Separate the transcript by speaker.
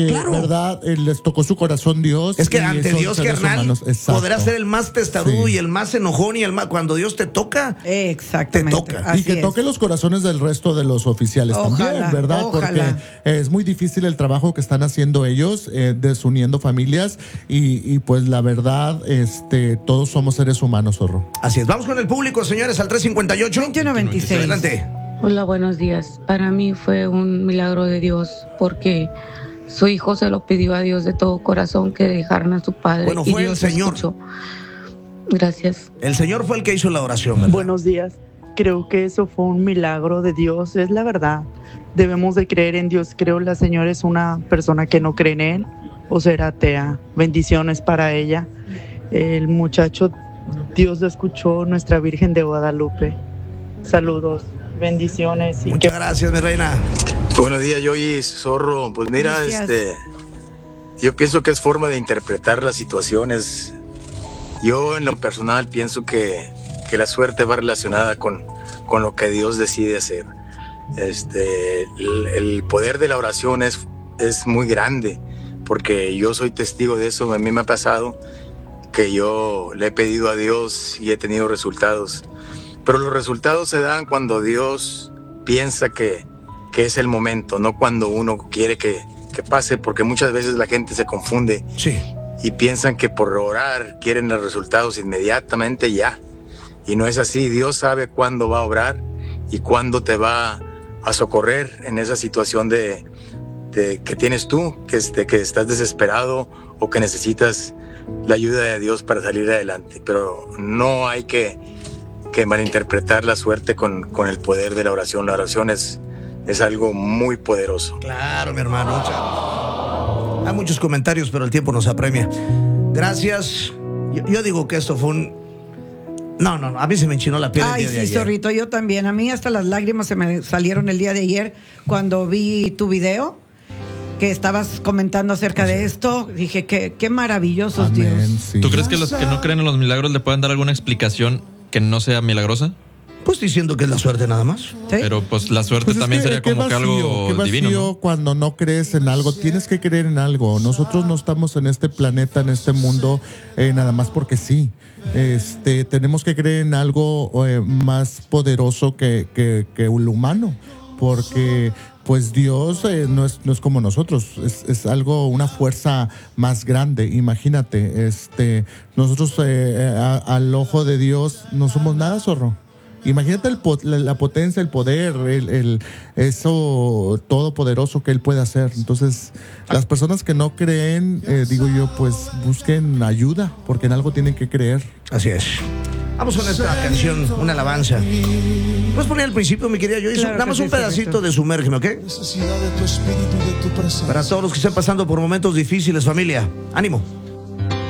Speaker 1: porque,
Speaker 2: claro,
Speaker 1: ¿verdad? Les tocó su corazón Dios.
Speaker 2: Es que ante Dios, carnal, podrás ser el más testarudo, sí, y el más enojón y el más... Cuando Dios te toca,
Speaker 3: exactamente,
Speaker 2: te toca.
Speaker 1: Y que toque los corazones del resto de los oficiales también, ¿verdad?
Speaker 3: Ojalá.
Speaker 1: Porque es muy difícil el trabajo que están haciendo ellos, desuniendo familias y pues la verdad, todos somos seres humanos, Zorro.
Speaker 2: Así es. Vamos con el público, señores, al 358-2126. Adelante.
Speaker 4: Hola, buenos días. Para mí fue un milagro de Dios porque su hijo se lo pidió a Dios de todo corazón que dejaran a su padre.
Speaker 2: Bueno, fue
Speaker 4: y Dios
Speaker 2: el Señor.
Speaker 4: Escuchó. Gracias.
Speaker 2: El Señor fue el que hizo la oración, ¿verdad?
Speaker 5: Buenos días. Creo que eso fue un milagro de Dios, es la verdad. Debemos de creer en Dios. Creo la señora es una persona que no cree en Él o será atea. Bendiciones para ella. El muchacho, Dios lo escuchó, nuestra Virgen de Guadalupe. Saludos, bendiciones.
Speaker 2: Muchas gracias, mi reina.
Speaker 6: Buenos días, Yoyi, Zorro. Pues mira, yo pienso que es forma de interpretar las situaciones. Yo en lo personal pienso que la suerte va relacionada con lo que Dios decide hacer. El poder de la oración es muy grande, porque yo soy testigo de eso. A mí me ha pasado que yo le he pedido a Dios y he tenido resultados. Pero los resultados se dan cuando Dios piensa que es el momento, no cuando uno quiere que pase, porque muchas veces la gente se confunde.
Speaker 2: Sí.
Speaker 6: Y piensan que por orar quieren los resultados inmediatamente ya. Y no es así. Dios sabe cuándo va a obrar y cuándo te va a socorrer en esa situación de que tienes tú, que estás desesperado o que necesitas la ayuda de Dios para salir adelante. Pero no hay que malinterpretar la suerte con el poder de la oración. La oración es algo muy poderoso.
Speaker 2: Claro, mi hermano. Hay muchos comentarios, pero el tiempo nos apremia. Gracias. Yo digo que esto fue un... No, a mí se me enchinó la piel el día de ayer.
Speaker 3: Sí, Zorrito, yo también. A mí hasta las lágrimas se me salieron el día de ayer cuando vi tu video que estabas comentando acerca de esto. Dije, qué maravillosos,
Speaker 1: Amén,
Speaker 3: Dios.
Speaker 1: sí.
Speaker 7: ¿Tú crees que los que no creen en los milagros le pueden dar alguna explicación que no sea milagrosa?
Speaker 2: Pues diciendo que es la suerte nada más.
Speaker 3: ¿Sí?
Speaker 7: Pero pues la suerte
Speaker 1: Pues
Speaker 7: también sería como que algo
Speaker 1: qué vacío,
Speaker 7: divino, ¿no?
Speaker 1: Cuando no crees en algo, tienes que creer en algo. Nosotros no estamos en este planeta, en este mundo, nada más porque sí. Tenemos que creer en algo más poderoso que el humano, porque pues Dios no es como nosotros, es algo, una fuerza más grande. Imagínate, nosotros al ojo de Dios no somos nada, Zorro. Imagínate la potencia, el poder, eso todopoderoso que Él puede hacer. Entonces, las personas que no creen, digo yo, pues busquen ayuda, porque en algo tienen que creer.
Speaker 2: Así es. Vamos con esta canción, una alabanza. ¿Puedes poner al principio, mi querida Joyce?
Speaker 3: Claro,
Speaker 2: Nada más un pedacito de Sumérgeme, ¿ok? Para todos los que estén pasando por momentos difíciles, familia. Ánimo.